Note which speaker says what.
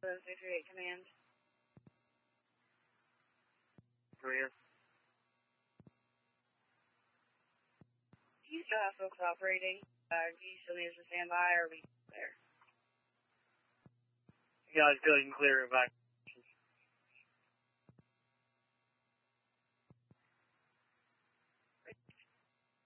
Speaker 1: 638 Command.
Speaker 2: Career.
Speaker 1: Do you still have folks operating? Do you still need us to stand by, or are we there?
Speaker 2: You guys good and clear, back.